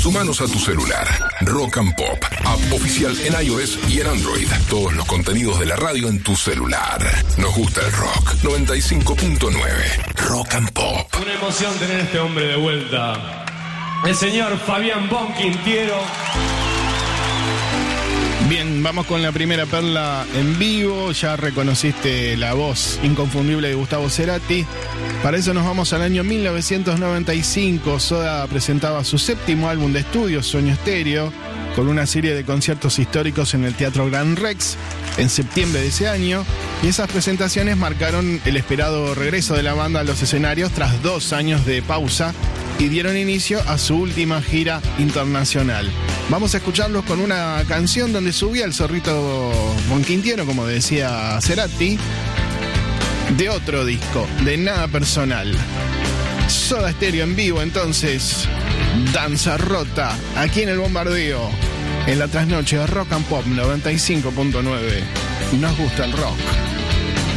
Sumanos a tu celular. Rock and Pop, app oficial en iOS y en Android. Todos los contenidos de la radio en tu celular. Nos gusta el rock. 95.9 Rock and Pop. Una emoción tener a este hombre de vuelta. El señor Fabián Bonquintiero. Bien, vamos con la primera perla en vivo. Ya reconociste la voz inconfundible de Gustavo Cerati. Para eso nos vamos al año 1995. Soda presentaba su séptimo álbum de estudio, Sueño Estéreo, con una serie de conciertos históricos en el Teatro Gran Rex en septiembre de ese año. Y esas presentaciones marcaron el esperado regreso de la banda a los escenarios tras 2 años de pausa y dieron inicio a su última gira internacional. Vamos a escucharlos con una canción donde subía el zorrito Bonquintiero, como decía Cerati, de otro disco, de Nada Personal. Soda Stereo en vivo, entonces, Danza Rota, aquí en El Bombardeo, en la trasnoche de Rock and Pop 95.9. Nos gusta el rock.